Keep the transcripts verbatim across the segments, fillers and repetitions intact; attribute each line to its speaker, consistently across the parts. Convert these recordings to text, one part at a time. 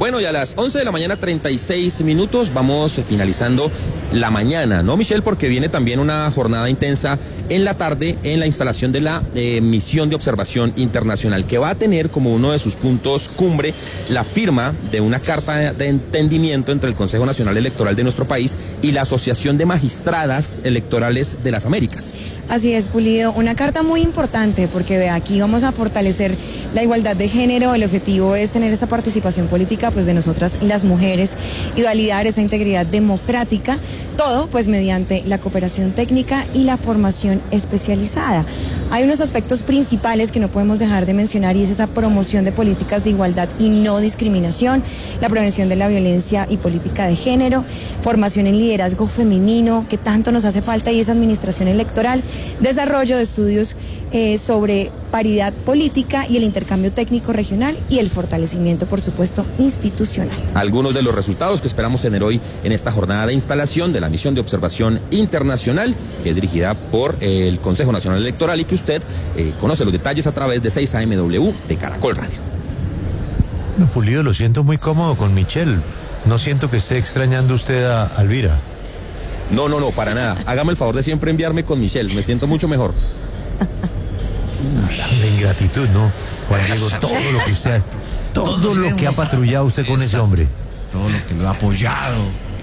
Speaker 1: Bueno, y a las once de la mañana, treinta y seis minutos, vamos finalizando la mañana, ¿no, Michelle? Porque viene también una jornada intensa en la tarde en la instalación de la eh, misión de observación internacional, que va a tener como uno de sus puntos cumbre la firma de una carta de entendimiento entre el Consejo Nacional Electoral de nuestro país y la Asociación de Magistradas Electorales de las Américas.
Speaker 2: Así es, Pulido, una carta muy importante porque ve, aquí vamos a fortalecer la igualdad de género. El objetivo es tener esa participación política pues de nosotras las mujeres y validar esa integridad democrática, todo pues mediante la cooperación técnica y la formación especializada. Hay unos aspectos principales que no podemos dejar de mencionar y es esa promoción de políticas de igualdad y no discriminación, la prevención de la violencia y política de género, formación en liderazgo femenino que tanto nos hace falta y esa administración electoral, desarrollo de estudios eh, sobre paridad política y el intercambio técnico regional y el fortalecimiento, por supuesto, institucional.
Speaker 1: Algunos de los resultados que esperamos tener hoy en esta jornada de instalación de la misión de observación internacional, que es dirigida por eh, el Consejo Nacional Electoral y que usted eh, conoce los detalles a través de seis A M W de Caracol Radio.
Speaker 3: No, Pulido, lo siento muy cómodo con Michelle. No siento que esté extrañando usted a Alvira.
Speaker 1: No, no, no, para nada. Hágame el favor de siempre enviarme con Michelle. Me siento mucho mejor.
Speaker 3: La ingratitud, ¿no? Juan Diego, todo lo que usted, todo lo que ha patrullado usted con ese hombre.
Speaker 4: Todo lo que lo ha apoyado.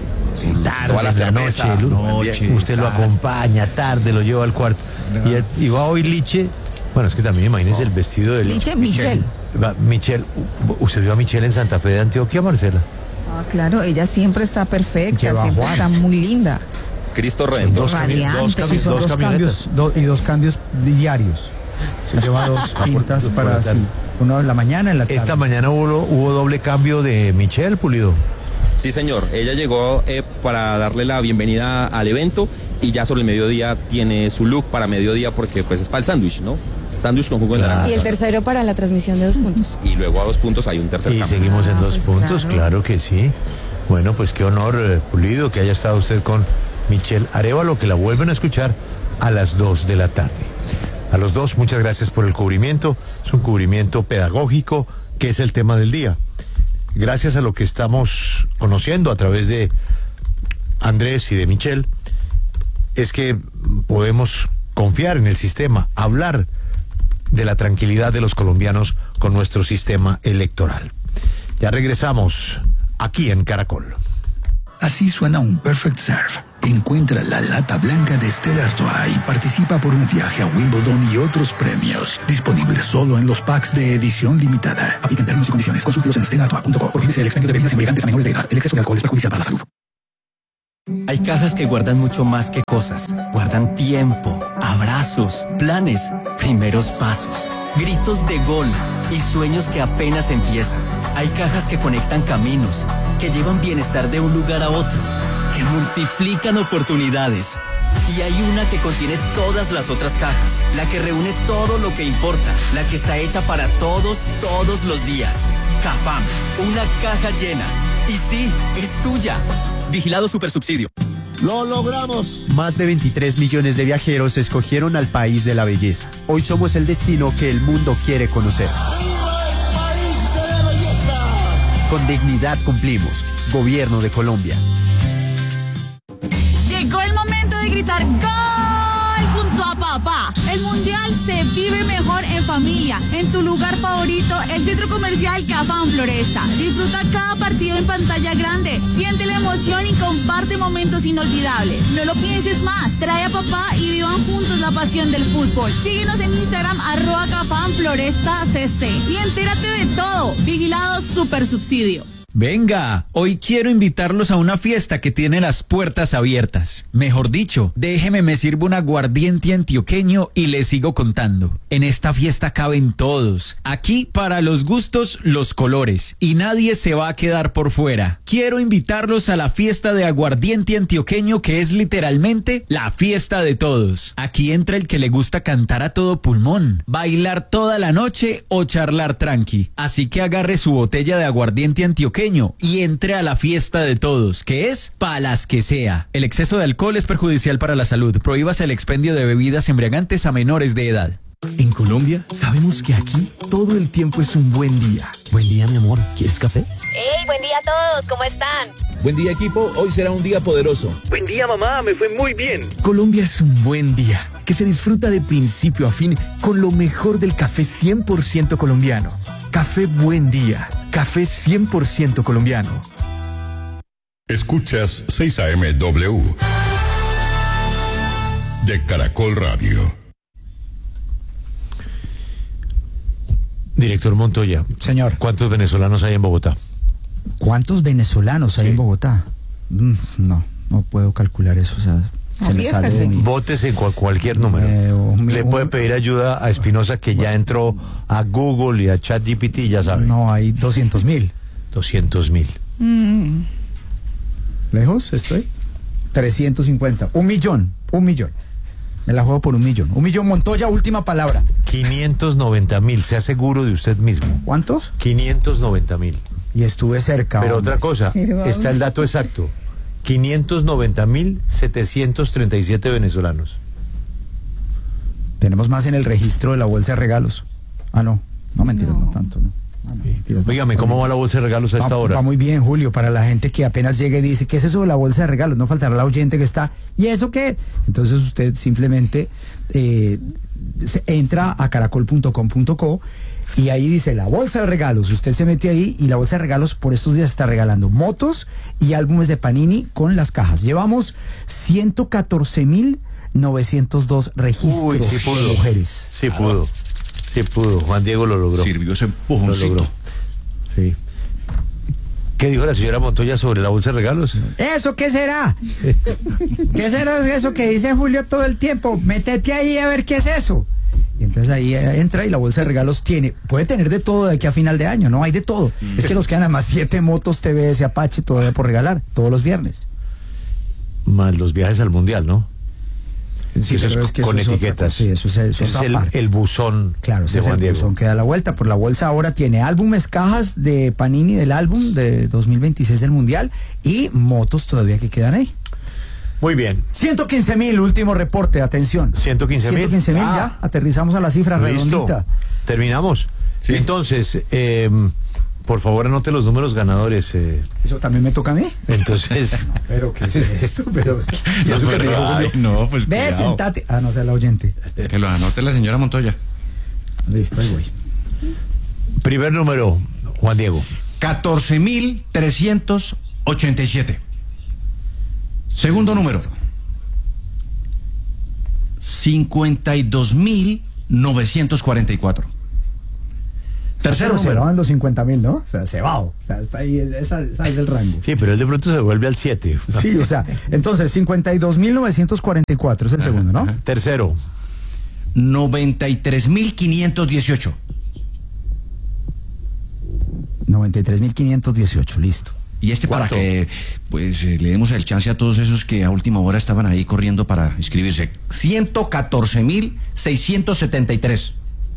Speaker 3: Tarde en la noche, noche, usted lo acompaña, tarde lo lleva al cuarto. Y, y va hoy Liche. Bueno, es que también imagínese el vestido de
Speaker 5: Liche, Michelle.
Speaker 3: Michelle, ¿usted vio a Michelle en Santa Fe de Antioquia, Marcela?
Speaker 5: Ah, claro, ella siempre está perfecta,
Speaker 3: Lleva
Speaker 5: siempre
Speaker 3: Juan.
Speaker 5: está muy linda.
Speaker 1: Cristo Redentor.
Speaker 3: Dos, cami dos, cami
Speaker 6: Sí, son
Speaker 3: dos
Speaker 6: dos cambios do y dos cambios diarios. Se lleva dos pintas
Speaker 3: por,
Speaker 6: para
Speaker 3: por
Speaker 6: sí, uno en la mañana, en la tarde.
Speaker 3: Esta mañana hubo, hubo doble cambio de Michelle, Pulido.
Speaker 1: Sí, señor. Ella llegó eh, para darle la bienvenida al evento y ya sobre el mediodía tiene su look para mediodía porque pues es para el sándwich, ¿no? Sándwich con jugo de naranja.
Speaker 2: Y el tercero para la transmisión de dos puntos.
Speaker 1: Y luego a dos puntos hay un tercer
Speaker 3: Y
Speaker 1: cambio.
Speaker 3: seguimos en
Speaker 5: Ah,
Speaker 3: dos
Speaker 5: pues
Speaker 3: puntos,
Speaker 5: claro.
Speaker 3: claro que sí. Bueno, pues qué honor, eh, Pulido, que haya estado usted con Michelle Arévalo, que la vuelven a escuchar a las dos de la tarde. A los dos, muchas gracias por el cubrimiento. Es un cubrimiento pedagógico, que es el tema del día. Gracias a lo que estamos conociendo a través de Andrés y de Michelle, es que podemos confiar en el sistema, hablar de la tranquilidad de los colombianos con nuestro sistema electoral. Ya regresamos aquí en Caracol.
Speaker 7: Así suena un Perfect Serve. Encuentra la lata blanca de Stella Artois y participa por un viaje a Wimbledon y otros premios. Disponible solo en los packs de edición limitada. Aplican términos y condiciones. Consúltelos en stella artois punto co. Prohíbese el expendio de bebidas embriagantes a menores de edad. El exceso de alcohol es perjudicial para la salud.
Speaker 8: Hay cajas que guardan mucho más que cosas. Guardan tiempo, abrazos, planes, primeros pasos, gritos de gol y sueños que apenas empiezan. Hay cajas que conectan caminos, que llevan bienestar de un lugar a otro, que multiplican oportunidades. Y hay una que contiene todas las otras cajas, la que reúne todo lo que importa, la que está hecha para todos, todos los días. Cafam, una caja llena. Y sí, es tuya. Vigilado Supersubsidio.
Speaker 9: ¡Lo logramos! Más de veintitrés millones de viajeros escogieron al país de la belleza. Hoy somos el destino que el mundo quiere conocer.
Speaker 10: ¡Viva el país de la belleza!
Speaker 9: Con dignidad cumplimos. Gobierno de Colombia.
Speaker 11: Llegó el momento de gritar ¡Gol! Junto a papá. El mundial se vive mejor en familia. En tu lugar favorito, el centro comercial Cafam Floresta. Disfruta cada partido en pantalla grande. Siente la emoción y comparte momentos inolvidables. No lo pienses más. Trae a papá y vivan juntos la pasión del fútbol. Síguenos en Instagram, arroba Cafam Floresta C C. Y entérate de todo. Vigilado Supersubsidio.
Speaker 12: Venga, hoy quiero invitarlos a una fiesta que tiene las puertas abiertas. Mejor dicho, déjeme me sirvo un aguardiente antioqueño y les sigo contando. En esta fiesta caben todos. Aquí, para los gustos, los colores. Y nadie se va a quedar por fuera. Quiero invitarlos a la fiesta de aguardiente antioqueño, que es literalmente la fiesta de todos. Aquí entra el que le gusta cantar a todo pulmón, bailar toda la noche o charlar tranqui. Así que agarre su botella de aguardiente antioqueño y entre a la fiesta de todos, que es pa' las que sea. El exceso de alcohol es perjudicial para la salud. Prohíbase el expendio de bebidas embriagantes a menores de edad.
Speaker 13: En Colombia, sabemos que aquí todo el tiempo es un buen día. Buen día, mi amor. ¿Quieres café?
Speaker 14: ¡Hey, buen día a todos! ¿Cómo están?
Speaker 15: Buen día, equipo. Hoy será un día poderoso.
Speaker 16: Buen día, mamá. Me fue muy bien.
Speaker 13: Colombia es un buen día, que se disfruta de principio a fin con lo mejor del café cien por ciento colombiano. Café Buen Día. Café cien por ciento colombiano.
Speaker 17: Escuchas seis A M W de Caracol Radio.
Speaker 3: Director Montoya.
Speaker 6: Señor.
Speaker 3: ¿Cuántos venezolanos hay en Bogotá?
Speaker 6: ¿Cuántos venezolanos hay sí. en Bogotá? Mm, no, no puedo calcular eso. O sea, se me sale de mi...
Speaker 3: Votes en cual, cualquier número. Eh, un, Le un... puede pedir ayuda a Espinosa, que ya entró a Google y a ChatGPT, ya sabe.
Speaker 6: No, hay doscientos mil.
Speaker 3: doscientos mil.
Speaker 6: Mm. ¿Lejos estoy? trescientos cincuenta. Un millón, un millón. Me la juego por un millón. Un millón, Montoya, última palabra.
Speaker 3: quinientos noventa mil, sea seguro de usted mismo.
Speaker 6: ¿Cuántos?
Speaker 3: quinientos noventa mil.
Speaker 6: Y estuve cerca.
Speaker 3: Pero
Speaker 6: hombre.
Speaker 3: Otra cosa, está el dato exacto. quinientos noventa mil setecientos treinta y siete venezolanos.
Speaker 6: Tenemos más en el registro de la bolsa de regalos. Ah, no. No, mentiras, no, no tanto, no. Ah, no, mentiras,
Speaker 3: Dígame,
Speaker 6: no.
Speaker 3: ¿cómo va la bolsa de regalos a esta
Speaker 6: va,
Speaker 3: hora?
Speaker 6: Va muy bien, Julio, para la gente que apenas llegue y dice, ¿qué es eso de la bolsa de regalos? No faltará la oyente que está, ¿y eso qué? Entonces usted simplemente eh, entra a caracol punto com punto co y ahí dice la bolsa de regalos. Usted se mete ahí y la bolsa de regalos por estos días está regalando motos y álbumes de Panini con las cajas. Llevamos ciento catorce mil novecientos dos registros. Uy, sí pudo. De mujeres.
Speaker 3: Sí pudo. Sí pudo. Juan Diego lo logró.
Speaker 4: Sirvió ese empujoncito.
Speaker 3: Lo logró. Sí. ¿Qué dijo la señora Montoya sobre la bolsa de regalos?
Speaker 6: ¿Eso qué será? ¿Qué será eso que dice Julio todo el tiempo? Métete ahí a ver qué es eso. Y entonces ahí entra y la bolsa de regalos tiene, puede tener de todo de aquí a final de año, ¿no? Hay de todo. Es que nos quedan además siete motos T V S Apache todavía por regalar, todos los viernes.
Speaker 3: Más los viajes al mundial, ¿no?
Speaker 6: Sí,
Speaker 3: eso
Speaker 6: pero
Speaker 3: es,
Speaker 6: es que
Speaker 3: con
Speaker 6: eso
Speaker 3: etiquetas.
Speaker 6: Es, sí, eso es, eso
Speaker 3: es
Speaker 6: es
Speaker 3: el, el buzón.
Speaker 6: Claro, ese
Speaker 3: de
Speaker 6: es
Speaker 3: Juan
Speaker 6: el
Speaker 3: Diego.
Speaker 6: buzón que da la vuelta. Por la bolsa ahora tiene álbumes, cajas de Panini del álbum de dos mil veintiséis del Mundial y motos todavía que quedan ahí.
Speaker 3: Muy bien.
Speaker 6: ciento quince mil, último reporte, atención.
Speaker 3: ciento quince mil.
Speaker 6: ciento quince mil,
Speaker 3: ah.
Speaker 6: ya, aterrizamos a la cifra
Speaker 3: Listo.
Speaker 6: redondita.
Speaker 3: Terminamos. Sí. Entonces, eh, por favor anote los números ganadores. Eh.
Speaker 6: ¿Eso también me toca a mí?
Speaker 3: Entonces...
Speaker 6: ¿Pero qué es esto? Pero, ¿y eso
Speaker 4: no,
Speaker 6: que
Speaker 4: pero,
Speaker 6: dijo,
Speaker 4: ay, no, pues
Speaker 6: ve,
Speaker 4: cuidado.
Speaker 6: sentate. Ah, no, sea la oyente.
Speaker 4: Que lo anote la señora Montoya.
Speaker 6: Listo, ahí voy.
Speaker 3: Primer número, Juan Diego.
Speaker 4: catorce mil trescientos ochenta y siete. Segundo Listo. número. cincuenta y dos mil novecientos cuarenta y cuatro. Tercero
Speaker 6: número. Se van los cincuenta mil, ¿no? O sea, se va. O sea, está ahí, esa, esa es el rango.
Speaker 3: Sí, pero él de pronto se vuelve al siete.
Speaker 6: Sí, o sea, entonces cincuenta y dos mil novecientos cuarenta y cuatro es el ajá, segundo, ¿no?
Speaker 3: Ajá. Tercero.
Speaker 4: noventa y tres mil quinientos dieciocho.
Speaker 6: noventa y tres mil quinientos dieciocho, listo.
Speaker 4: Y este ¿Cuánto? Para que pues eh, le demos el chance a todos esos que a última hora estaban ahí corriendo para inscribirse. ciento catorce mil seiscientos setenta y tres.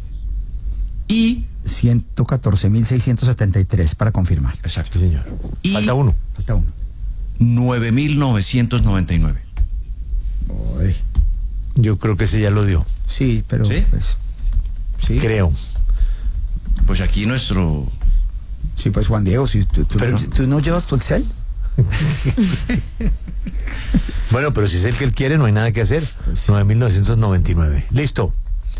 Speaker 4: Y
Speaker 6: ciento catorce mil seiscientos setenta y tres para confirmar.
Speaker 4: Exacto.
Speaker 3: Sí, señor.
Speaker 4: Y
Speaker 3: falta uno.
Speaker 6: Falta uno.
Speaker 4: nueve mil novecientos noventa y nueve.
Speaker 3: Uy. Yo creo que ese ya lo dio.
Speaker 6: Sí, pero
Speaker 4: ¿Sí?
Speaker 6: Pues, sí.
Speaker 3: Creo.
Speaker 4: Pues aquí nuestro...
Speaker 6: Sí, pues Juan Diego, si tú, tú, pero... ¿tú no llevas tu Excel?
Speaker 3: Bueno, pero si es el que él quiere, no hay nada que hacer. Pues nueve mil novecientos noventa y nueve. Listo.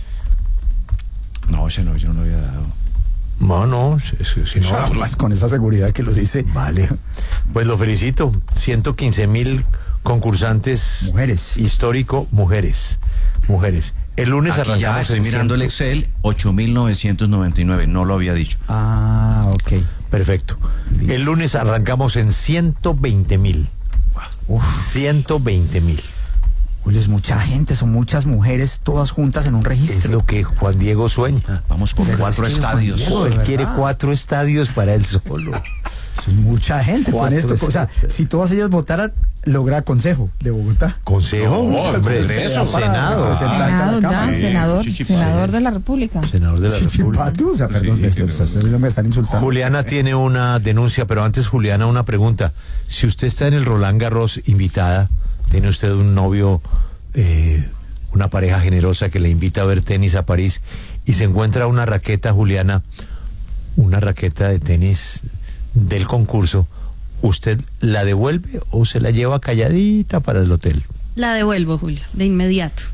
Speaker 4: No, ese no, yo no lo había dado.
Speaker 3: No, no, si, si no,
Speaker 6: más con esa seguridad que lo dice.
Speaker 3: Vale. Pues lo felicito. ciento quince mil concursantes.
Speaker 6: Mujeres.
Speaker 3: Histórico, mujeres. Mujeres. El lunes
Speaker 4: aquí
Speaker 3: arrancamos.
Speaker 4: Ya estoy
Speaker 3: en
Speaker 4: mirando ciento... el Excel, ocho mil novecientos noventa y nueve. No lo había dicho.
Speaker 6: Ah, ok.
Speaker 3: Perfecto. Listo. El lunes arrancamos en ciento veinte mil. ciento veinte mil.
Speaker 6: Julio, es mucha gente, son muchas mujeres todas juntas en un registro.
Speaker 3: Es lo que Juan Diego sueña.
Speaker 4: Vamos por cuatro es estadios.
Speaker 3: Diego, él quiere cuatro estadios para él solo.
Speaker 6: Es mucha gente con esto. O sea, si todas ellas votaran, logra consejo de Bogotá.
Speaker 3: ¿Consejo?
Speaker 6: No,
Speaker 3: hombre,
Speaker 6: Congreso,
Speaker 3: Senado.
Speaker 5: Senado, ya, senador, senador de la República.
Speaker 3: Senador de la República.
Speaker 6: O sea, perdón, sí, sí, ustedes no me están insultando.
Speaker 3: Juliana tiene una denuncia, pero antes, Juliana, una pregunta. Si usted está en el Roland Garros invitada, tiene usted un novio eh, una pareja generosa que le invita a ver tenis a París y se encuentra una raqueta, Juliana, una raqueta de tenis del concurso, ¿usted la devuelve o se la lleva calladita para el hotel?
Speaker 18: La devuelvo, Julio, de inmediato.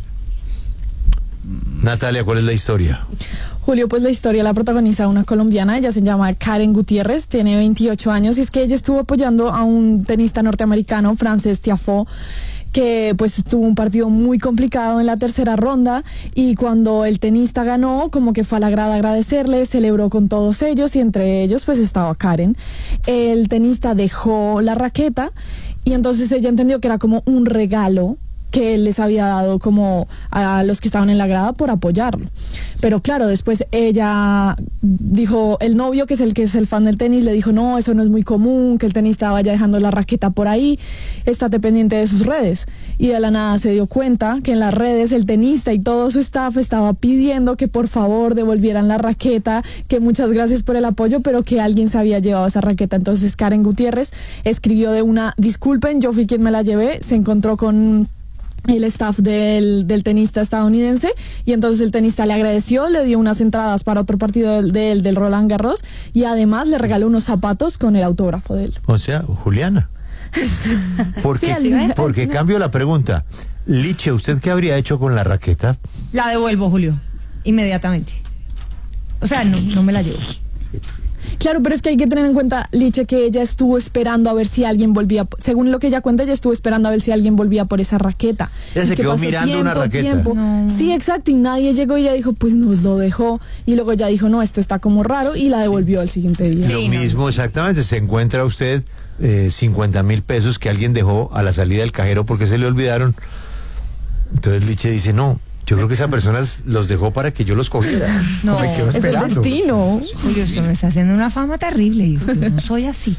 Speaker 3: Natalia, ¿cuál es la historia?
Speaker 19: Julio, pues la historia la protagoniza una colombiana, ella se llama Karen Gutiérrez, tiene veintiocho años y es que ella estuvo apoyando a un tenista norteamericano, Frances Tiafoe, que pues tuvo un partido muy complicado en la tercera ronda y cuando el tenista ganó, como que fue a la grada a agradecerle, celebró con todos ellos y entre ellos pues estaba Karen. El tenista dejó la raqueta y entonces ella entendió que era como un regalo que él les había dado como a los que estaban en la grada por apoyarlo. Pero claro, después ella dijo, el novio, que es el que es el fan del tenis, le dijo, no, eso no es muy común, que el tenista vaya dejando la raqueta por ahí, estate pendiente de sus redes. Y de la nada se dio cuenta que en las redes el tenista y todo su staff estaba pidiendo que por favor devolvieran la raqueta, que muchas gracias por el apoyo, pero que alguien se había llevado esa raqueta. Entonces Karen Gutiérrez escribió de una, disculpen, yo fui quien me la llevé, se encontró con el staff del, del tenista estadounidense y entonces el tenista le agradeció, le dio unas entradas para otro partido del, del, del Roland Garros y además le regaló unos zapatos con el autógrafo de él.
Speaker 3: O sea, Juliana. Porque, sí, porque cambio la pregunta. Liche, ¿usted qué habría hecho con la raqueta?
Speaker 2: La devuelvo, Julio, inmediatamente. O sea, no, no me la llevo.
Speaker 19: Claro, pero es que hay que tener en cuenta, Liche, que ella estuvo esperando a ver si alguien volvía, según lo que ella cuenta, ella estuvo esperando a ver si alguien volvía por esa raqueta.
Speaker 3: Ella se quedó mirando tiempo, una raqueta.
Speaker 19: No. Sí, exacto, y nadie llegó y ella dijo, pues nos lo dejó, y luego ella dijo, no, esto está como raro, y la devolvió al siguiente día.
Speaker 3: Lo
Speaker 19: sí,
Speaker 3: mismo,
Speaker 19: no.
Speaker 3: exactamente, se encuentra usted eh, cincuenta mil pesos que alguien dejó a la salida del cajero porque se le olvidaron. Entonces Liche dice, no, yo creo que esa persona los dejó para que yo los cogiera.
Speaker 2: No,
Speaker 3: me quedo esperando.
Speaker 2: Es el destino. Julio, usted me está haciendo una fama terrible y usted no soy así.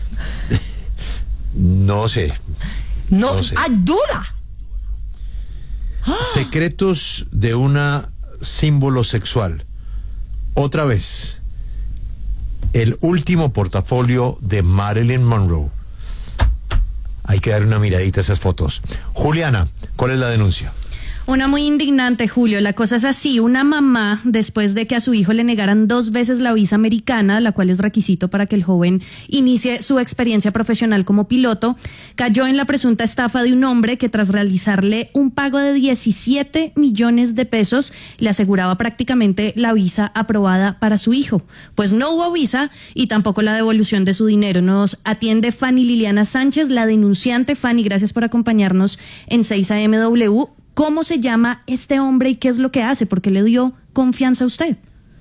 Speaker 3: No sé.
Speaker 2: No, no sé. ¡Hay duda!
Speaker 3: Secretos de una símbolo sexual. Otra vez, el último portafolio de Marilyn Monroe. Hay que dar una miradita a esas fotos. Juliana, ¿cuál es la denuncia?
Speaker 18: Una muy indignante, Julio. La cosa es así. Una mamá, después de que a su hijo le negaran dos veces la visa americana, la cual es requisito para que el joven inicie su experiencia profesional como piloto, cayó en la presunta estafa de un hombre que tras realizarle un pago de diecisiete millones de pesos, le aseguraba prácticamente la visa aprobada para su hijo. Pues no hubo visa y tampoco la devolución de su dinero. Nos atiende Fanny Liliana Sánchez, la denunciante. Fanny, gracias por acompañarnos en seis A M W. ¿Cómo se llama este hombre y qué es lo que hace? ¿Por qué le dio confianza a usted?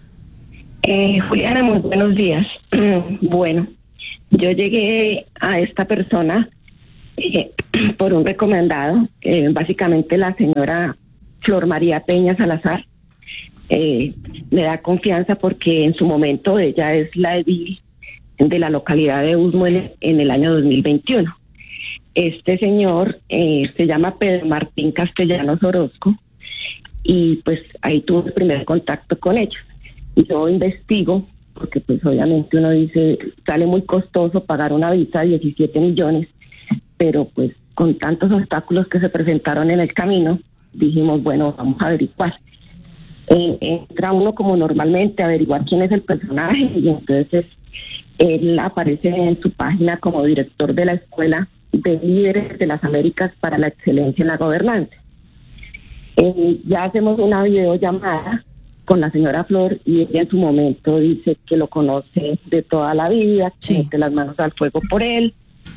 Speaker 20: Eh, Juliana, muy buenos días. Bueno, yo llegué a esta persona eh, por un recomendado, eh, básicamente la señora Flor María Peña Salazar. Eh, me da confianza porque en su momento ella es la edil de la localidad de Usmuel en el año dos mil veintiuno. Este señor eh, se llama Pedro Martín Castellanos Orozco y pues ahí tuve el primer contacto con ellos. Yo investigo, porque pues obviamente uno dice, sale muy costoso pagar una visa de diecisiete millones, pero pues con tantos obstáculos que se presentaron en el camino, dijimos, bueno, vamos a averiguar. Eh, entra uno como normalmente a averiguar quién es el personaje y entonces él aparece en su página como director de la escuela de líderes de las Américas para la excelencia en la gobernanza. Eh, ya hacemos una videollamada con la señora Flor y ella en su momento dice que lo conoce de toda la vida, que sí. mete las manos al fuego por él,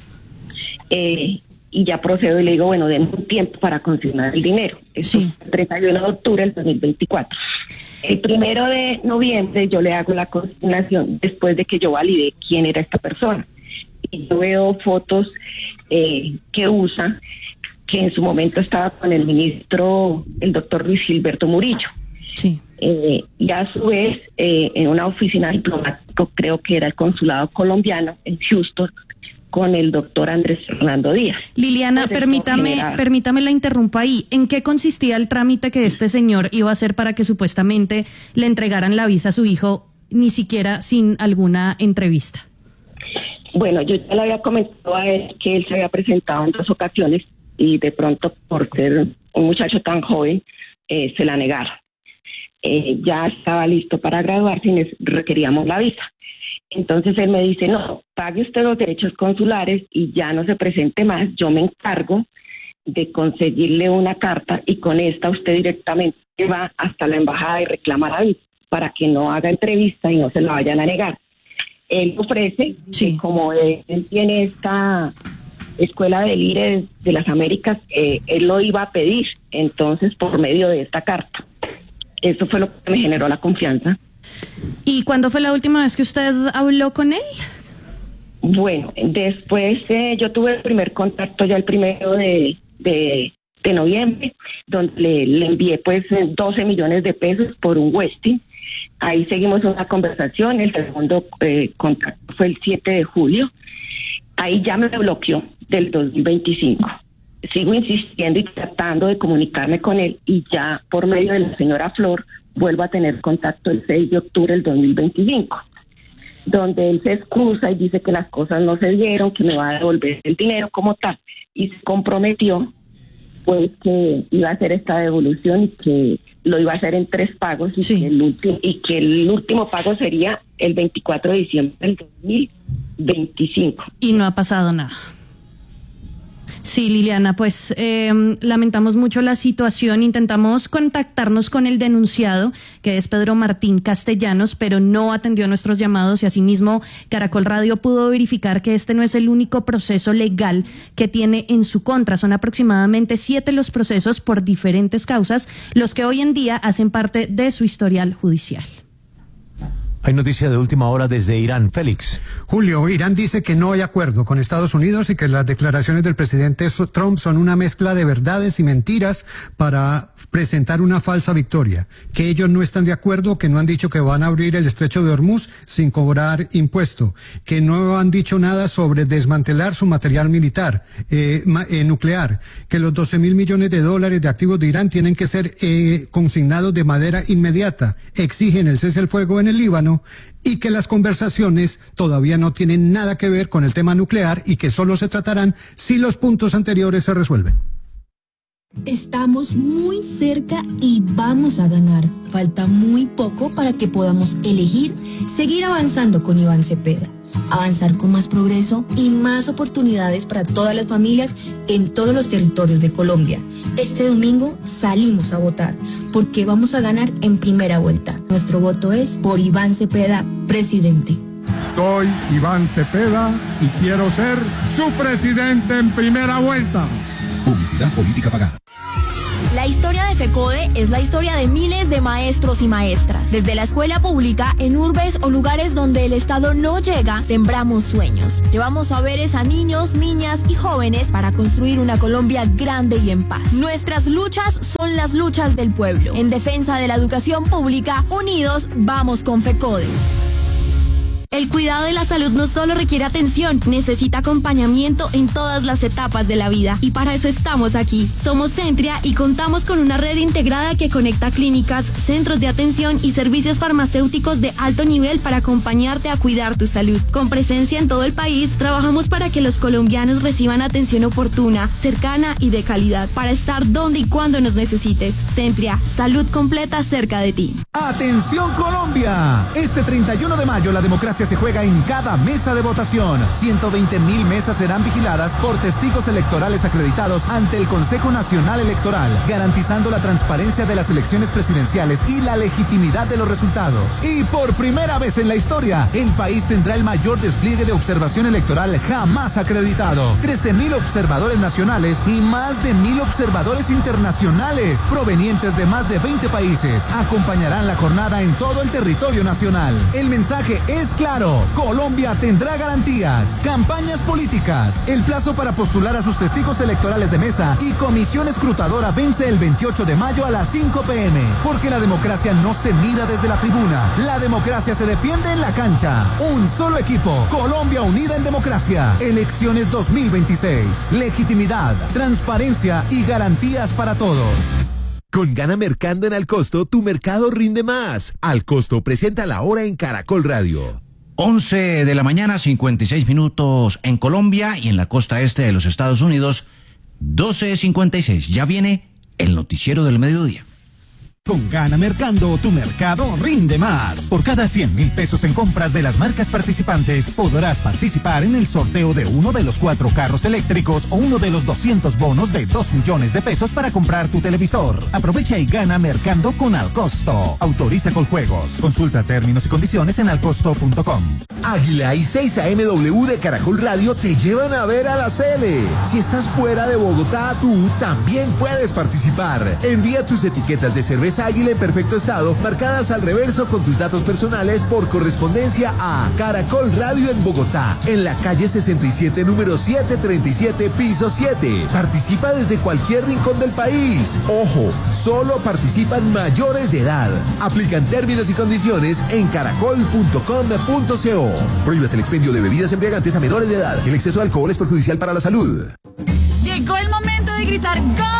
Speaker 20: eh, y ya procedo y le digo, bueno, denme un tiempo para consignar el dinero. Esto sí. es el treinta y uno de octubre del dos mil veinticuatro. El primero de noviembre yo le hago la consignación después de que yo validé quién era esta persona. Y yo veo fotos eh, que usa, que en su momento estaba con el ministro, el doctor Luis Gilberto Murillo.
Speaker 18: Sí.
Speaker 20: Eh, y a su vez, eh, en una oficina diplomática, creo que era el consulado colombiano en Houston, con el doctor Andrés Fernando Díaz.
Speaker 18: Liliana, permítame, permítame la interrumpa ahí. ¿En qué consistía el trámite que este señor iba a hacer para que supuestamente le entregaran la visa a su hijo, ni siquiera sin alguna entrevista?
Speaker 20: Bueno, yo ya le había comentado a él que él se había presentado en dos ocasiones y de pronto por ser un muchacho tan joven, eh, se la negaron. Eh, ya estaba listo para graduarse y nes- requeríamos la visa. Entonces él me dice, no, pague usted los derechos consulares y ya no se presente más, yo me encargo de conseguirle una carta y con esta usted directamente va hasta la embajada y reclama la visa para que no haga entrevista y no se la vayan a negar. Él ofrece, sí. que como él, él tiene esta escuela de líderes de las Américas, eh, él lo iba a pedir, entonces por medio de esta carta. Eso fue lo que me generó la confianza.
Speaker 18: ¿Y cuándo fue la última vez que usted habló con él?
Speaker 20: Bueno, después eh, yo tuve el primer contacto ya el primero de, de, de noviembre, donde le, le envié pues doce millones de pesos por un Westin. Ahí seguimos una conversación, el segundo eh, contacto fue el siete de julio. Ahí ya me bloqueó del dos mil veinticinco. Sigo insistiendo y tratando de comunicarme con él y ya por medio de la señora Flor vuelvo a tener contacto el seis de octubre del dos mil veinticinco, donde él se excusa y dice que las cosas no se dieron, que me va a devolver el dinero como tal, y se comprometió pues que iba a hacer esta devolución y que lo iba a hacer en tres pagos y, sí. que, el último, y que el último pago sería el veinticuatro de diciembre del dos mil veinticinco.
Speaker 18: Y no ha pasado nada. Sí, Liliana, pues eh, lamentamos mucho la situación. Intentamos contactarnos con el denunciado, que es Pedro Martín Castellanos, pero no atendió nuestros llamados y asimismo Caracol Radio pudo verificar que este no es el único proceso legal que tiene en su contra. Son aproximadamente siete los procesos por diferentes causas, los que hoy en día hacen parte de su historial judicial.
Speaker 3: Hay noticia de última hora desde Irán. Félix.
Speaker 21: Julio, Irán dice que no hay acuerdo con Estados Unidos y que las declaraciones del presidente Trump son una mezcla de verdades y mentiras para presentar una falsa victoria. Que ellos no están de acuerdo, que no han dicho que van a abrir el estrecho de Hormuz sin cobrar impuesto. Que no han dicho nada sobre desmantelar su material militar, eh, eh, nuclear. Que los doce mil millones de dólares de activos de Irán tienen que ser eh, consignados de manera inmediata. Exigen el cese al fuego en el Líbano. Y que las conversaciones todavía no tienen nada que ver con el tema nuclear y que solo se tratarán si los puntos anteriores se resuelven.
Speaker 22: Estamos muy cerca y vamos a ganar. Falta muy poco para que podamos elegir seguir avanzando con Iván Cepeda. Avanzar con más progreso y más oportunidades para todas las familias en todos los territorios de Colombia. Este domingo salimos a votar porque vamos a ganar en primera vuelta. Nuestro voto es por Iván Cepeda, presidente.
Speaker 23: Soy Iván Cepeda y quiero ser su presidente en primera vuelta.
Speaker 24: Publicidad política pagada.
Speaker 25: La historia de FECODE es la historia de miles de maestros y maestras. Desde la escuela pública, en urbes o lugares donde el Estado no llega, sembramos sueños. Llevamos saberes a niños, niñas y jóvenes para construir una Colombia grande y en paz. Nuestras luchas son las luchas del pueblo. En defensa de la educación pública, unidos vamos con FECODE. El cuidado de la salud no solo requiere atención, necesita acompañamiento en todas las etapas de la vida. Y para eso estamos aquí. Somos Centria y contamos con una red integrada que conecta clínicas, centros de atención y servicios farmacéuticos de alto nivel para acompañarte a cuidar tu salud. Con presencia en todo el país, trabajamos para que los colombianos reciban atención oportuna, cercana y de calidad, para estar donde y cuando nos necesites. Centria, salud completa cerca de ti.
Speaker 26: ¡Atención Colombia! Este treinta y uno de mayo la democracia se juega en cada mesa de votación. ciento veinte mil mesas serán vigiladas por testigos electorales acreditados ante el Consejo Nacional Electoral, garantizando la transparencia de las elecciones presidenciales y la legitimidad de los resultados. Y por primera vez en la historia, el país tendrá el mayor despliegue de observación electoral jamás acreditado. trece mil observadores nacionales y más de mil observadores internacionales, provenientes de más de veinte países, acompañarán la jornada en todo el territorio nacional. El mensaje es claro. Colombia tendrá garantías. Campañas políticas. El plazo para postular a sus testigos electorales de mesa y comisión escrutadora vence el veintiocho de mayo a las cinco p m Porque la democracia no se mira desde la tribuna. La democracia se defiende en la cancha. Un solo equipo. Colombia unida en democracia. Elecciones dos mil veintiséis. Legitimidad, transparencia y garantías para todos.
Speaker 24: Con Gana Mercando en Al Costo, tu mercado rinde más. Al Costo presenta la hora en Caracol Radio.
Speaker 4: once de la mañana, cincuenta y seis minutos en Colombia y en la costa este de los Estados Unidos, doce cincuenta y seis. Ya viene el noticiero del mediodía.
Speaker 26: Con Gana Mercando, tu mercado rinde más. Por cada cien mil pesos en compras de las marcas participantes, podrás participar en el sorteo de uno de los cuatro carros eléctricos o uno de los doscientos bonos de dos millones de pesos para comprar tu televisor. Aprovecha y gana Mercando con Alcosto. Autoriza con juegos. Consulta términos y condiciones en alcosto punto com.
Speaker 24: Águila y seis A M W de Caracol Radio te llevan a ver a la Cele. Si estás fuera de Bogotá, tú también puedes participar. Envía tus etiquetas de cerveza Águila en perfecto estado, marcadas al reverso con tus datos personales por correspondencia a Caracol Radio en Bogotá, en la calle sesenta y siete, número setecientos treinta y siete, piso siete. Participa desde cualquier rincón del país. Ojo, solo participan mayores de edad. Aplican términos y condiciones en caracol punto com punto co. Prohíbas el expendio de bebidas embriagantes a menores de edad. El exceso de alcohol es perjudicial para la salud.
Speaker 1: Llegó el momento de gritar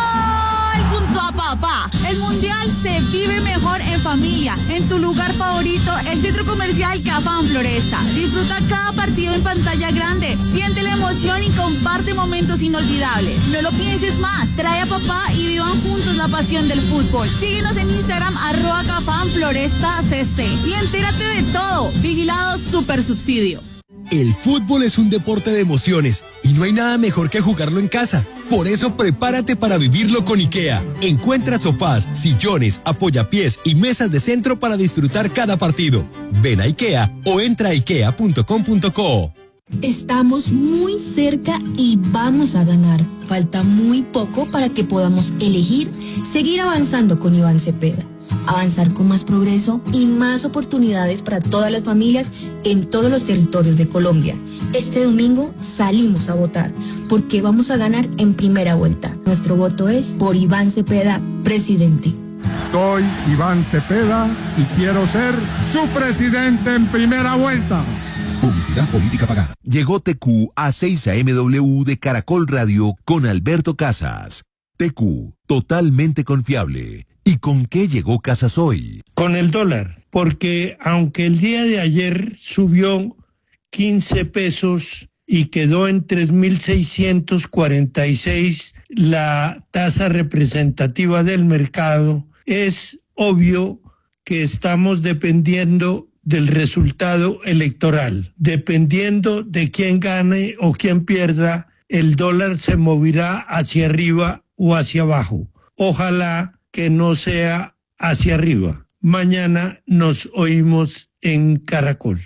Speaker 1: ¡Gol! Junto a papá. El mundial se vive mejor en familia. En tu lugar favorito, el centro comercial Cafam Floresta. Disfruta cada partido en pantalla grande. Siente la emoción y comparte momentos inolvidables. No lo pienses más. Trae a papá y vivan juntos la pasión del fútbol. Síguenos en Instagram, arroba Cafam Floresta C C. Y entérate de todo. Vigilado Super Subsidio.
Speaker 7: El fútbol es un deporte de emociones y no hay nada mejor que jugarlo en casa. Por eso prepárate para vivirlo con IKEA. Encuentra sofás, sillones, apoyapiés y mesas de centro para disfrutar cada partido. Ven a IKEA o entra a ikea punto com punto co.
Speaker 22: Estamos muy cerca y vamos a ganar. Falta muy poco para que podamos elegir seguir avanzando con Iván Cepeda. Avanzar con más progreso y más oportunidades para todas las familias en todos los territorios de Colombia. Este domingo salimos a votar porque vamos a ganar en primera vuelta. Nuestro voto es por Iván Cepeda, presidente.
Speaker 23: Soy Iván Cepeda y quiero ser su presidente en primera vuelta.
Speaker 24: Publicidad política pagada. Llegó T Q a seis A M W de Caracol Radio con Alberto Casas. T Q, totalmente confiable. ¿Y con qué llegó Casas hoy?
Speaker 8: Con el dólar, porque aunque el día de ayer subió quince pesos y quedó en tres mil seiscientos cuarenta y seis la tasa representativa del mercado, es obvio que estamos dependiendo del resultado electoral. Dependiendo de quién gane o quién pierda, el dólar se moverá hacia arriba o hacia abajo. Ojalá que no sea hacia arriba. Mañana nos oímos en Caracol.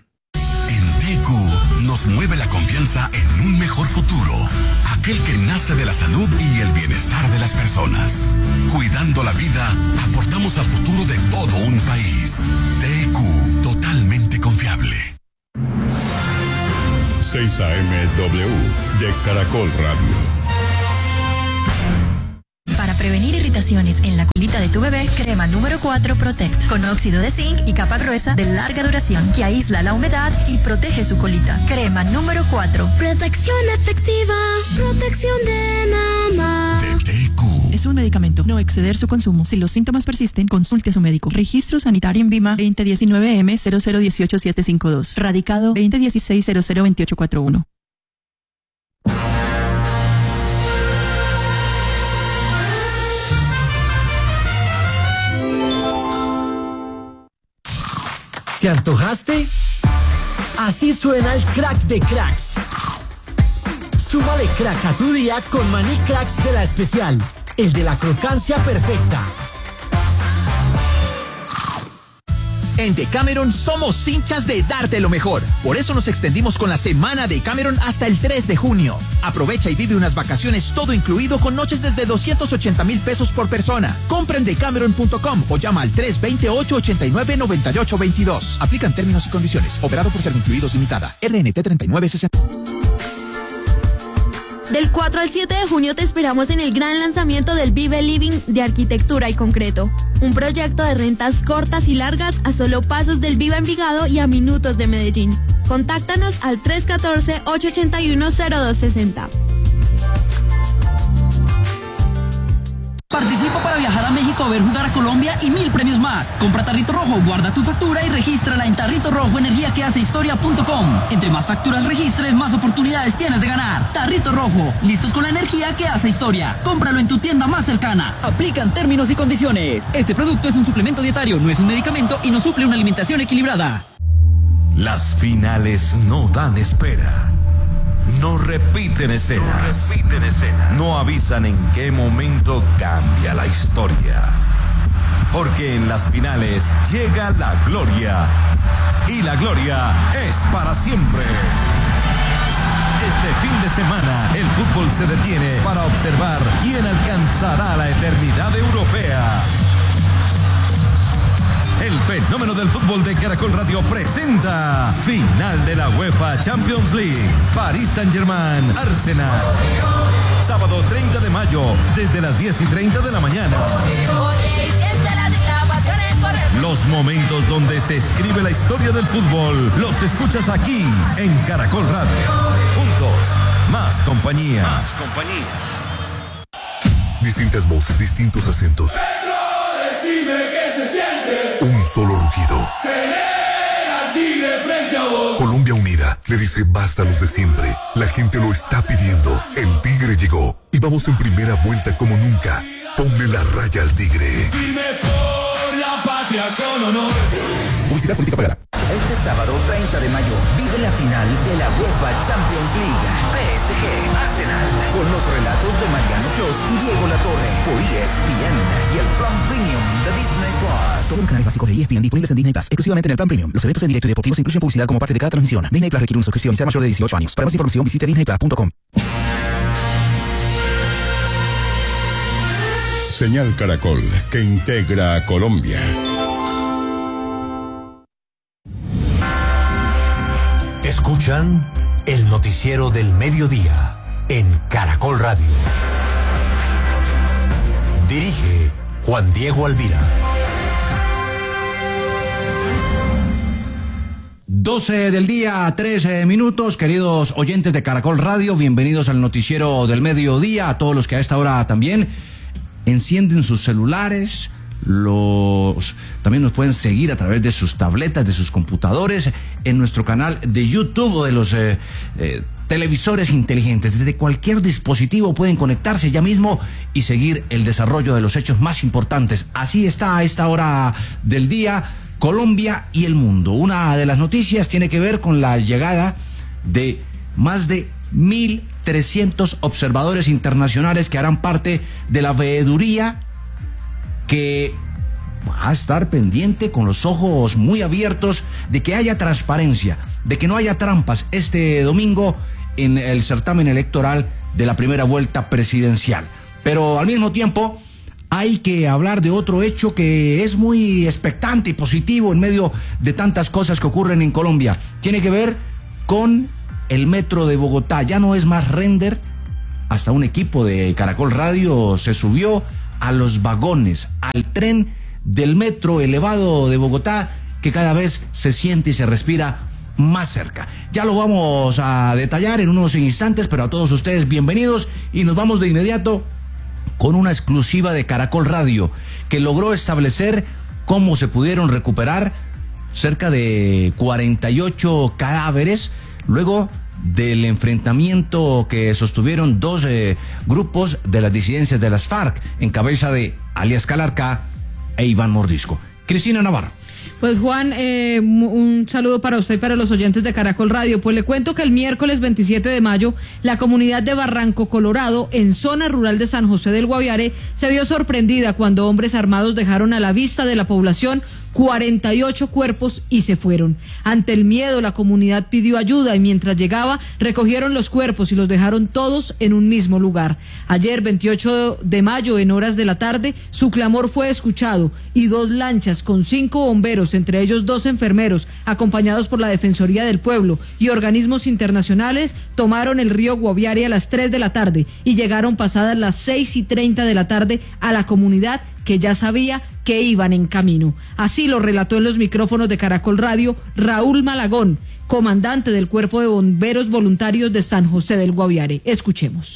Speaker 9: En T Q nos mueve la confianza en un mejor futuro, aquel que nace de la salud y el bienestar de las personas. Cuidando la vida, aportamos al futuro de todo un país. T Q, totalmente confiable.
Speaker 17: seis A M W de Caracol Radio.
Speaker 10: Para prevenir irritaciones en la colita de tu bebé, crema número cuatro Protect, con óxido de zinc y capa gruesa de larga duración que aísla la humedad y protege su colita. Crema número cuatro.
Speaker 25: Protección efectiva, protección de mamá.
Speaker 9: De T Q.
Speaker 10: Es un medicamento, no exceder su consumo. Si los síntomas persisten, consulte a su médico. Registro sanitario en Vima veinte diecinueve M cero cero dieciocho siete cinco dos. Radicado veinte dieciséis cero cero veintiocho cuarenta y uno.
Speaker 11: ¿Te antojaste? Así suena el crack de cracks. Súmale crack a tu día con maní cracks de La Especial, el de la crocancia perfecta.
Speaker 27: En Decameron somos hinchas de darte lo mejor. Por eso nos extendimos con la semana de Decameron hasta el tres de junio. Aprovecha y vive unas vacaciones todo incluido con noches desde doscientos ochenta mil pesos por persona. Compra en decameron punto com o llama al tres dos ocho, ocho nueve, nueve ocho dos dos. Aplican términos y condiciones. Operado por Servincluidos Limitada. R N T treinta y nueve sesenta.
Speaker 25: Del cuatro al siete de junio te esperamos en el gran lanzamiento del Vive Living de Arquitectura y Concreto. Un proyecto de rentas cortas y largas a solo pasos del Viva Envigado y a minutos de Medellín. Contáctanos al tres uno cuatro, ocho ocho uno, cero dos seis cero.
Speaker 5: Participa para viajar a México a ver jugar a Colombia y mil premios más. Compra Tarrito Rojo, guarda tu factura y regístrala en Tarrito Rojo Energía que hace historia punto com. Entre más facturas registres, más oportunidades tienes de ganar. Tarrito Rojo, listos con la energía que hace historia. Cómpralo en tu tienda más cercana. Aplican términos y condiciones. Este producto es un suplemento dietario, no es un medicamento y no suple una alimentación equilibrada.
Speaker 6: Las finales no dan espera. No repiten escenas. No repiten escenas. No avisan en qué momento cambia la historia. Porque en las finales llega la gloria. Y la gloria es para siempre. Este fin de semana el fútbol se detiene para observar quién alcanzará la eternidad europea. El fenómeno del fútbol de Caracol Radio presenta final de la UEFA Champions League. París Saint-Germain, Arsenal. Sábado treinta de mayo, desde las diez y treinta de la mañana. Los momentos donde se escribe la historia del fútbol los escuchas aquí en Caracol Radio. Juntos, más compañía. Más compañías.
Speaker 12: Distintas voces, distintos acentos.
Speaker 13: Decime qué se siente.
Speaker 12: Un solo rugido.
Speaker 13: Tener al tigre frente a vos.
Speaker 12: Colombia unida le dice basta a los de siempre. La gente lo está pidiendo. El tigre llegó y vamos en primera vuelta como nunca. Ponle la raya al tigre.
Speaker 13: Firme por la patria con honor.
Speaker 12: Publicidad política pagada.
Speaker 14: Este sábado treinta de mayo vive la final de la UEFA Champions League. P S G Arsenal. Con los relatos de Mariano Clos y Diego Latorre. Por E S P N y el Plan Premium de Disney Plus.
Speaker 15: Todos los canales básicos de E S P N disponibles en Disney Plus. Exclusivamente en el Plan Premium. Los eventos en directo y deportivos incluyen publicidad como parte de cada transmisión. Disney Plus requiere una suscripción y sea mayor de dieciocho años. Para más información visite disney plus punto com.
Speaker 17: Señal Caracol, que integra a Colombia.
Speaker 3: Escuchan el noticiero del mediodía en Caracol Radio. Dirige Juan Diego Alvira.
Speaker 4: doce del día, trece minutos, queridos oyentes de Caracol Radio, bienvenidos al noticiero del mediodía, a todos los que a esta hora también encienden sus celulares, los también nos pueden seguir a través de sus tabletas, de sus computadores, en nuestro canal de YouTube o de los eh, eh, televisores inteligentes. Desde cualquier dispositivo pueden conectarse ya mismo y seguir el desarrollo de los hechos más importantes. Así está a esta hora del día Colombia y el mundo. Una de las noticias tiene que ver con la llegada de más de mil trescientos observadores internacionales que harán parte de la veeduría, que va a estar pendiente con los ojos muy abiertos de que haya transparencia, de que no haya trampas este domingo en el certamen electoral de la primera vuelta presidencial. Pero al mismo tiempo hay que hablar de otro hecho que es muy expectante y positivo en medio de tantas cosas que ocurren en Colombia. Tiene que ver con el metro de Bogotá. Ya no es más render. Hasta un equipo de Caracol Radio se subió a los vagones, al tren del metro elevado de Bogotá, que cada vez se siente y se respira más cerca. Ya lo vamos a detallar en unos instantes, pero a todos ustedes bienvenidos y nos vamos de inmediato con una exclusiva de Caracol Radio, que logró establecer cómo se pudieron recuperar cerca de cuarenta y ocho cadáveres luego del enfrentamiento que sostuvieron dos eh, grupos de las disidencias de las FARC en cabeza de alias Calarcá e Iván Mordisco. Cristina Navarro.
Speaker 16: Pues Juan, eh, un saludo para usted y para los oyentes de Caracol Radio. Pues le cuento que el miércoles veintisiete de mayo, la comunidad de Barranco Colorado, en zona rural de San José del Guaviare, se vio sorprendida cuando hombres armados dejaron a la vista de la población cuarenta y ocho cuerpos y se fueron. Ante el miedo, la comunidad pidió ayuda y mientras llegaba, recogieron los cuerpos y los dejaron todos en un mismo lugar. Ayer, veintiocho de mayo, en horas de la tarde, su clamor fue escuchado y dos lanchas con cinco bomberos, entre ellos dos enfermeros, acompañados por la Defensoría del Pueblo y organismos internacionales, tomaron el río Guaviare a las tres de la tarde y llegaron pasadas las seis y treinta de la tarde a la comunidad, que ya sabía que iban en camino. Así lo relató en los micrófonos de Caracol Radio Raúl Malagón, comandante del Cuerpo de Bomberos Voluntarios de San José del Guaviare. Escuchemos.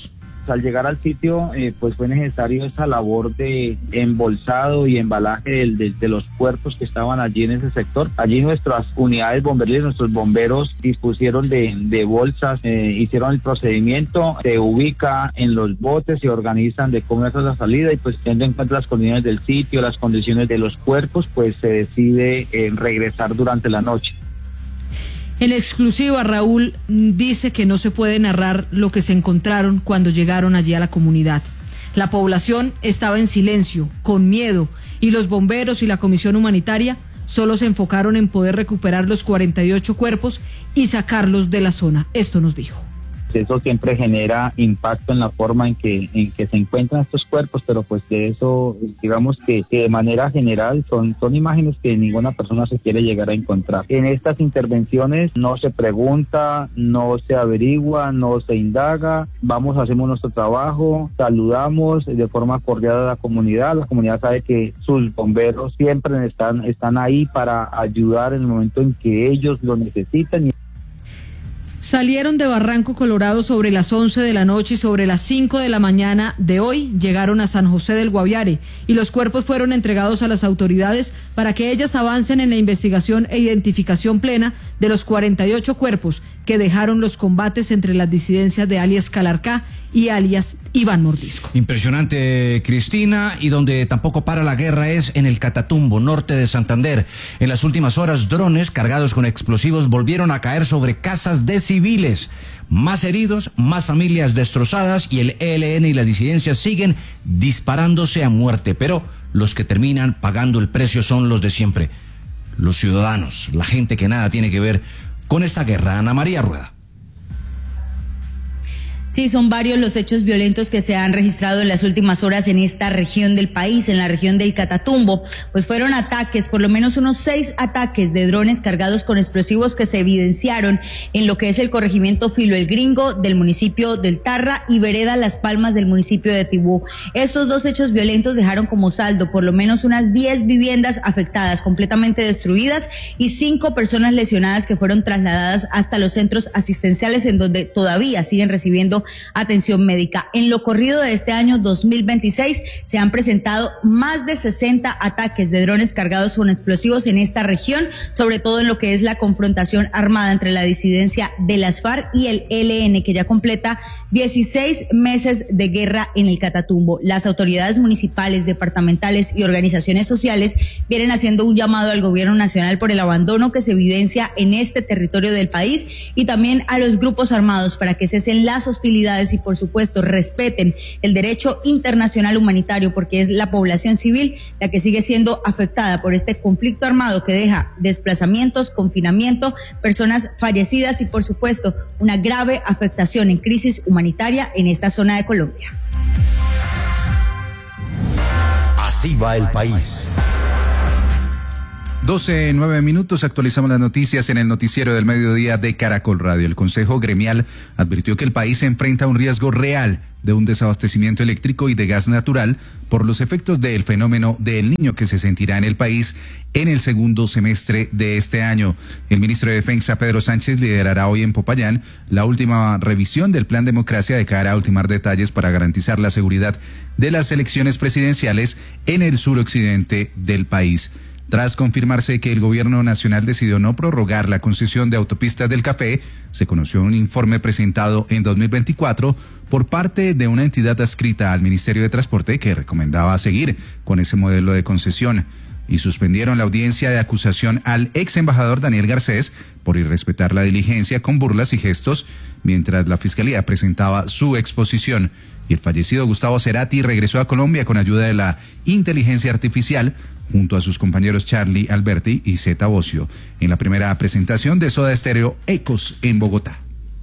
Speaker 1: al llegar al sitio, eh, pues fue necesario esa labor de embolsado y embalaje de, de, de los cuerpos que estaban allí en ese sector. Allí nuestras unidades bomberiles, nuestros bomberos dispusieron de, de bolsas, eh, hicieron el procedimiento, se ubica en los botes, se organizan de cómo es la salida y pues teniendo en cuenta las condiciones del sitio, las condiciones de los cuerpos, pues se decide eh, regresar durante la noche.
Speaker 16: En exclusiva, Raúl dice que no se puede narrar lo que se encontraron cuando llegaron allí a la comunidad. La población estaba en silencio, con miedo, y los bomberos y la comisión humanitaria solo se enfocaron en poder recuperar los cuarenta y ocho cuerpos y sacarlos de la zona. Esto nos dijo.
Speaker 1: Eso siempre genera impacto en la forma en que en que se encuentran estos cuerpos, pero pues de eso, digamos que, que de manera general son, son imágenes que ninguna persona se quiere llegar a encontrar. En estas intervenciones no se pregunta, no se averigua, no se indaga, vamos, hacemos nuestro trabajo, saludamos de forma cordial a la comunidad, la comunidad sabe que sus bomberos siempre están, están ahí para ayudar en el momento en que ellos lo necesitan.
Speaker 16: Salieron de Barranco Colorado sobre las once de la noche y sobre las cinco de la mañana de hoy llegaron a San José del Guaviare y los cuerpos fueron entregados a las autoridades para que ellas avancen en la investigación e identificación plena de los cuarenta y ocho cuerpos que dejaron los combates entre las disidencias de alias Calarcá y alias Iván Mordisco.
Speaker 4: Impresionante, Cristina, y donde tampoco para la guerra es en el Catatumbo, norte de Santander. En las últimas horas, drones cargados con explosivos volvieron a caer sobre casas de civiles. Más heridos, más familias destrozadas y el E L N y las disidencias siguen disparándose a muerte. Pero los que terminan pagando el precio son los de siempre. Los ciudadanos, la gente que nada tiene que ver con esta guerra. Ana María Rueda.
Speaker 2: Sí, son varios los hechos violentos que se han registrado en las últimas horas en esta región del país, en la región del Catatumbo. Pues fueron ataques, por lo menos unos seis ataques de drones cargados con explosivos que se evidenciaron en lo que es el corregimiento Filo el Gringo del municipio del Tarra y Vereda Las Palmas del municipio de Tibú. Estos dos hechos violentos dejaron como saldo por lo menos unas diez viviendas afectadas, completamente destruidas, y cinco personas lesionadas que fueron trasladadas hasta los centros asistenciales en donde todavía siguen recibiendo atención médica. En lo corrido de este año dos mil veintiséis se han presentado más de sesenta ataques de drones cargados con explosivos en esta región, sobre todo en lo que es la confrontación armada entre la disidencia de las FARC y el E L N, que ya completa dieciséis meses de guerra en el Catatumbo. Las autoridades municipales, departamentales y organizaciones sociales vienen haciendo un llamado al gobierno nacional por el abandono que se evidencia en este territorio del país y también a los grupos armados para que cesen las hostilidades y por supuesto respeten el derecho internacional humanitario, porque es la población civil la que sigue siendo afectada por este conflicto armado que deja desplazamientos, confinamiento, personas fallecidas y por supuesto una grave afectación en crisis humanitaria en esta zona de Colombia.
Speaker 24: Así va el país.
Speaker 18: doce, nueve minutos, actualizamos las noticias en el noticiero del mediodía de Caracol Radio. El Consejo Gremial advirtió que el país se enfrenta a un riesgo real de un desabastecimiento eléctrico y de gas natural por los efectos del fenómeno del Niño que se sentirá en el país en el segundo semestre de este año. El ministro de Defensa, Pedro Sánchez, liderará hoy en Popayán la última revisión del Plan Democracia de cara a ultimar detalles para garantizar la seguridad de las elecciones presidenciales en el suroccidente del país. Tras confirmarse que el gobierno nacional decidió no prorrogar la concesión de autopistas del Café, se conoció un informe presentado en dos mil veinticuatro por parte de una entidad adscrita al Ministerio de Transporte que recomendaba seguir con ese modelo de concesión, y suspendieron la audiencia de acusación al ex embajador Daniel Garcés por irrespetar la diligencia con burlas y gestos mientras la Fiscalía presentaba su exposición. Y el fallecido Gustavo Cerati regresó a Colombia con ayuda de la inteligencia artificial junto a sus compañeros Charlie Alberti y Zeta Bocio en la primera presentación de Soda Stereo Ecos en Bogotá.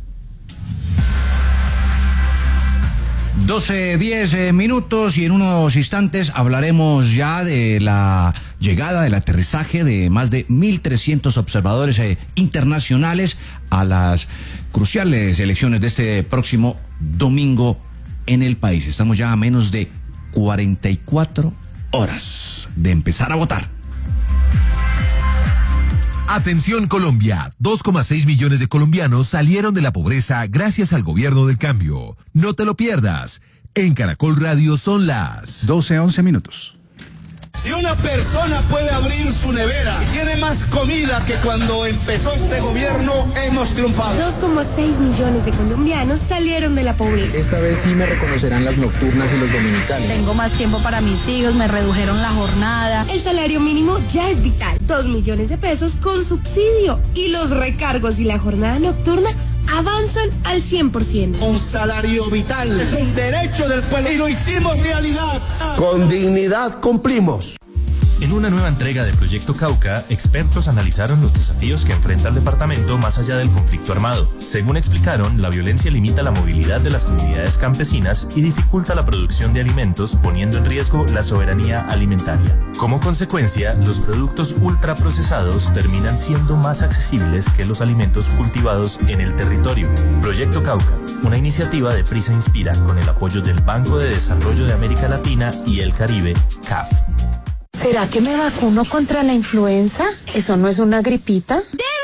Speaker 4: doce, diez minutos y en unos instantes hablaremos ya de la llegada, del aterrizaje de más de mil trescientos observadores eh, internacionales a las cruciales elecciones de este próximo domingo en el país. Estamos ya a menos de cuarenta y cuatro horas de empezar a votar.
Speaker 24: Atención Colombia, dos coma seis millones de colombianos salieron de la pobreza gracias al gobierno del cambio. No te lo pierdas. En Caracol Radio son las
Speaker 18: doce, once minutos.
Speaker 13: Si una persona puede abrir su nevera y tiene más comida que cuando empezó este gobierno, hemos triunfado.
Speaker 7: dos coma seis millones de colombianos salieron de la pobreza.
Speaker 19: Esta vez sí me reconocerán las nocturnas y los dominicales.
Speaker 20: Tengo más tiempo para mis hijos, me redujeron la jornada.
Speaker 7: El salario mínimo ya es vital. Dos millones de pesos con subsidio. Y los recargos y la jornada nocturna avanzan al cien por ciento.
Speaker 13: Un salario vital es un derecho del pueblo y lo hicimos realidad.
Speaker 21: Con dignidad cumplimos.
Speaker 22: En una nueva entrega de Proyecto Cauca, expertos analizaron los desafíos que enfrenta el departamento más allá del conflicto armado. Según explicaron, la violencia limita la movilidad de las comunidades campesinas y dificulta la producción de alimentos, poniendo en riesgo la soberanía alimentaria. Como consecuencia, los productos ultraprocesados terminan siendo más accesibles que los alimentos cultivados en el territorio. Proyecto Cauca, una iniciativa de Prisa Inspira con el apoyo del Banco de Desarrollo de América Latina y el Caribe, C A F.
Speaker 23: ¿Será que me vacuno contra la influenza? ¿Eso no es una gripita?
Speaker 7: ¡De